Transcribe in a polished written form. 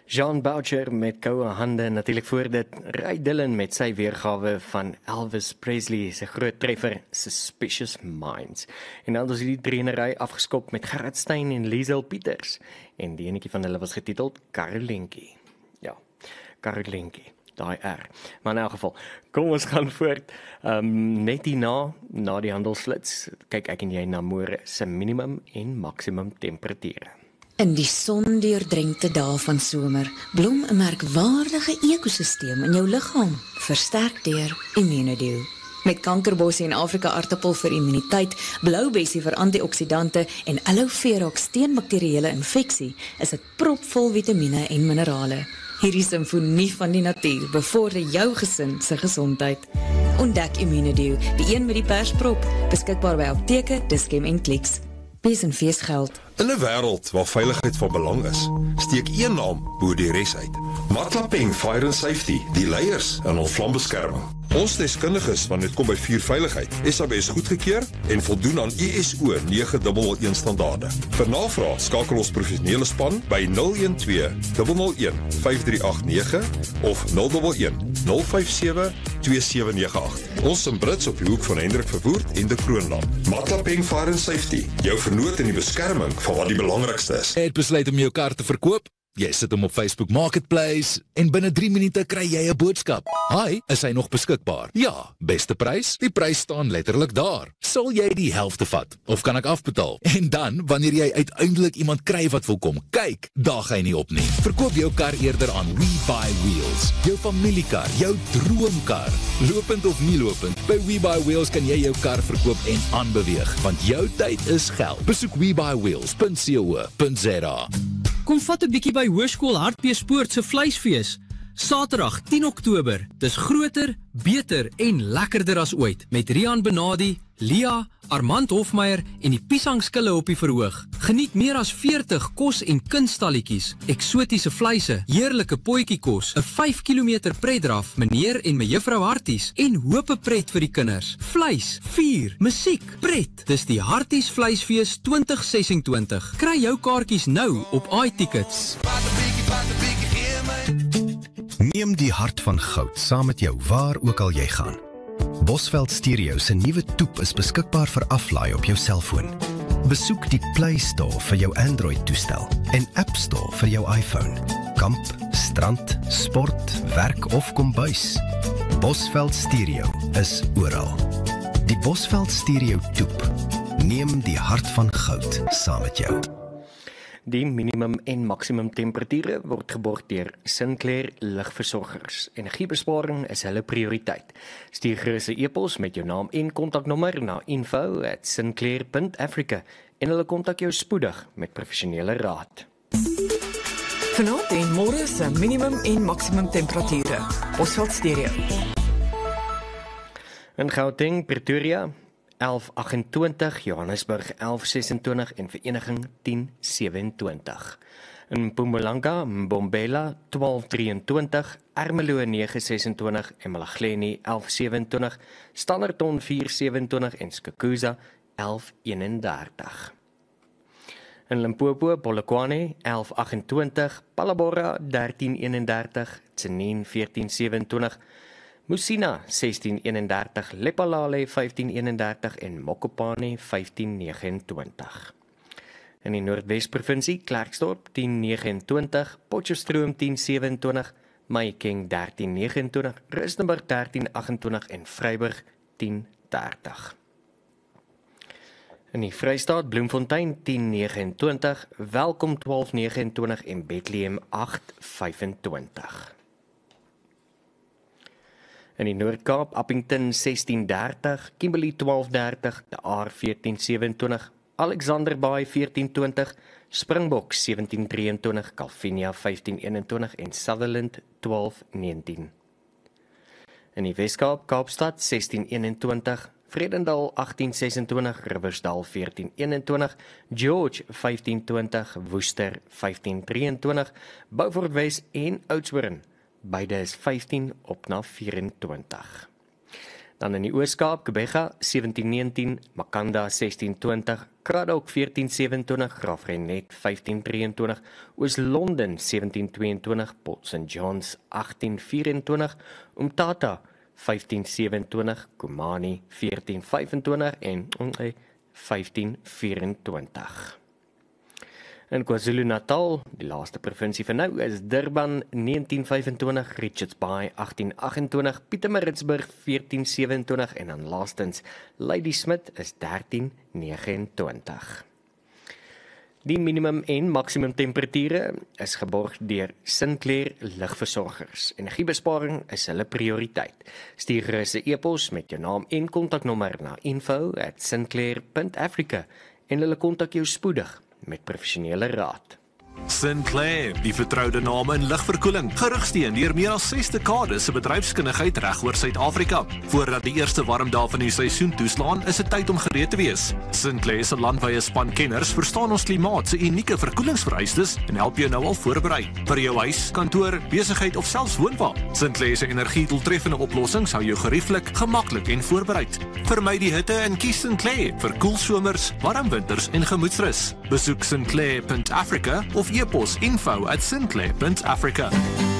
Jean Boucher met koue hande, natuurlijk voor dit Ray Dillon met sy weergawe van Elvis Presley se groot treffer Suspicious Minds. En dan is die trainery afgeskop met Gerrit Stein en Liesel Pieters. En die enetjie van hulle was getiteld Karolinkie. Ja, Karolinkie. Daai R. Maar in elk geval, kom ons gaan voort. Net hierna, na die handelsflits, kyk ek en jy na môre se minimum en maksimum temperature. In die sondeurdrenkte dae van somer blom 'n merkwaardige ekosisteem in jou liggaam, versterk deur Immunedio. Met kankerbossie en Afrika aartappel vir immuniteit, bloubessie vir antioksidante en aloe vera teen bakterieële infeksie, is dit propvol vitamiene en minerale. Hierdie simfonie van die natuur bevorder jou gesin se gesondheid. Ontdek Immunedio, die een met die persprop, beskikbaar by apteke, Dischem en Clicks. Wees en feesgeld. In 'n wêreld waar veiligheid van belang is, steek een naam bo die res uit. Matlapeng Fire and Safety, die leiers in ons vlambeskerming. Ons deskundiges wanneer dit kom by vuurveiligheid, SABS goedgekeur en voldoen aan ISO 9001 standaarde. Vir navraag skakel ons professionele span by 012 001 5389 of 011 057 2798. Ons in Brits op die hoek van Hendrik Verwoerd en de Kroonland. Matlapeng Fire and Safety, jou vernoot in die beskerming van wat die belangrikste is. Jy het besluit om jou kar te verkoop? Jy sit hom op Facebook Marketplace en binne 3 minute kry jy 'n boodskap. Hi, is hy nog beskikbaar? Ja, beste prys? Die prys staan letterlik daar. Sal jy die helfte vat of kan ek afbetaal? En dan, wanneer jy uiteindelik iemand kry wat wil kom kyk, daag hy nie op nie. Verkoop jou kar eerder aan WeBuyWheels. Jou familiekar, jou droomkar. Lopend of nie lopend, by WeBuyWheels kan jy jou kar verkoop en aanbeweeg, want jou tyd is geld. Besoek webuyWheels.co.za. Kom vat 'n bietjie by Hoërskool Hartbeespoort se vleisfees. Saterdag 10 Oktober. Dis groter, beter en lekkerder as ooit. Met Rian Benadi, Lia, Armand Hofmeyer en die piesangskille op die verhoog. Geniet meer as 40 kos- en kunststalletjies, eksotiese vleise, heerlike potjiekos, 'n 5 km pretdraf, meneer en mejuffrou Harties en hope pret vir die kinders. Vleis, vuur, musiek, pret. Dis die Harties Vleisfees 2026. Kry jou kaartjies nou op iTickets. Neem die hart van goud saam met jou waar ook al jy gaan. Bosveld Stereo se nuwe toep is beskikbaar vir aflaai op jou selfoon. Besoek die Play Store vir jou Android-toestel en App Store vir jou iPhone. Kamp, strand, sport, werk of kombuis. Bosveld Stereo is oral. Die Bosveld Stereo toep. Neem die hart van goud saam met jou. Die minimum en maksimum temperature word geborg deur Sinclair Ligversorgers. Energiebesparing is hulle prioriteit. Stuur gerus 'n e-pos met jou naam en kontaknommer na info@sinclair.africa en hulle kontak jou spoedig met professionele raad. Vanaand en môre se minimum en maksimum temperature. Bosveld Stereo. In Gauteng, Pretoria 11:28, Johannesburg 11:26 en Vereniging 10:27. In Mpumalanga, Mbombela 12:23, Ermelo 9:26 en Malagleni 11:27, Standerton 4:27 en Skukuza 11:31. In Limpopo, Polokwane 11:28, Palabora 13:31, Tsenin 14:27, Musina 16:31, Lephalale 15:31 en Mokopane 15:29. In die Noordwes-provinsie, Klerksdorp 10:29, Potchefstroom 10:27, Mahikeng 13:29, Rustenburg 13:28 en Vryburg 10:30. In die Vrystaat, Bloemfontein 10:29, Welkom 12:29 en Bethlehem 8:25. In die Noord-Kaap, Appington 16:30, Kimberley 12:30, De Aar 14:27, Alexander Bay 14:20, Springbok 17:23, Calvinia 15:21 en Sutherland 12:19. In die Wes-Kaap, Kaapstad 16:21, Vredendal 18:26, Riversdal 14:21, George 15:20, Worcester 15:23, Beaufort Wes en Oudtshoorn. Beide is 15 op na 24. Dan in die Oos-Kaap, Gqeberha 17-19, Makanda 16-20, Kraddock 14-27, Graafrenet 15-23, Oos-London 17-22, Port St Johns 18-24, Umtata 15-27, Khumani 14-25 en 15-24. In KwaZulu-Natal, die laaste provinsie vir nou, is Durban 19-25, Richards Bay 18-28, Pietermaritzburg 14-27 en dan laastens Ladysmith is 13-29. Die minimum en maksimum temperature is geborg deur Sinclair Ligversorgers. Energiebesparing is hulle prioriteit. Stuur gerus 'n e-pos met jou naam en kontaknommer na info@sinclair.africa en hulle kontak jou spoedig met professionele raad. Sinclair, die vertroude naam in ligverkoeling, gerugsteun deur meer as 6 dekades se bedryfskundigheid reg oor Suid-Afrika. Voordat die eerste warm dae van die seisoen toeslaan, is dit tyd om gereed te wees. Sinclair se landwyse span kenners verstaan ons klimaat se unieke verkoelingsvereistes en help jou nou al voorberei. Vir jou huis, kantoor, besigheid of selfs woonwa. Sinclair se energiedoeltreffende oplossings hou jou gerieflik, gemaklik en voorbereid. Vermy die hitte en kies Sinclair vir koel somers, warm winters en gemoedsrus. Besoek sinclair.africa of e-pos info@sinclair.africa.